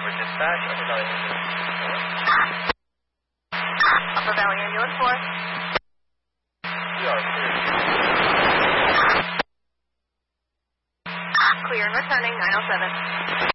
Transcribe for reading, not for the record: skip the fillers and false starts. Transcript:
Denver Dispatch, Upper Valley Ambulance 4. Upper Valley Ambulance 4. We are clear. Clear and returning, 907.